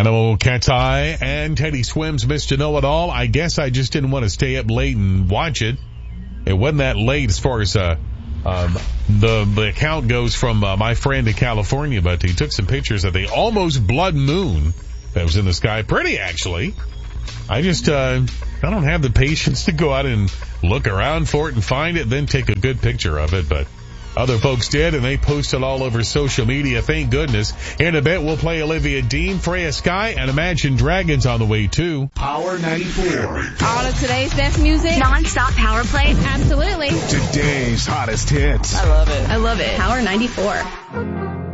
Bono, Cat's Eye, and Teddy Swims, Mr. Know-It-All. I guess I just didn't want to stay up late and watch it. It wasn't that late as far as the account goes from my friend in California, but he took some pictures of the almost blood moon that was in the sky. Pretty, actually. I just I don't have the patience to go out and look around for it and find it, then take a good picture of it, but other folks did, and they posted all over social media, thank goodness. In a bit, we'll play Olivia Dean, Freya Sky, and Imagine Dragons on the way, too. Power 94. All of today's best music. Non-stop power play. Absolutely. Today's hottest hits. I love it. I love it. Power 94.